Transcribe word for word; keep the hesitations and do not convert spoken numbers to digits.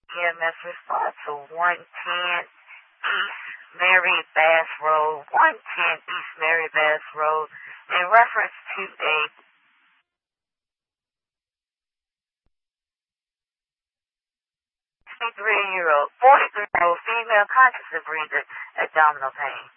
E M S response to one ten East Mary Bass Road, one ten East Mary Bass Road, in reference to a forty-three-year-old, forty-three-year-old female conscious of breathing abdominal pain.